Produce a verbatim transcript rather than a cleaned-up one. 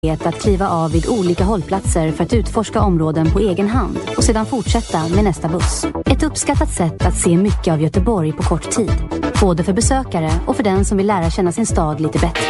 att kliva av vid olika hållplatser för att utforska områden på egen hand och sedan fortsätta med nästa buss. Ett uppskattat sätt att se mycket av Göteborg på kort tid, både för besökare och för den som vill lära känna sin stad lite bättre.